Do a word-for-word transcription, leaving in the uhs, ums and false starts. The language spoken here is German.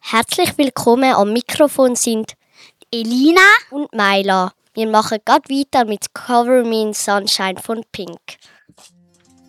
Herzlich willkommen am Mikrofon sind Elina und Maila. Wir machen gerade weiter mit Cover Me in Sunshine von Pink.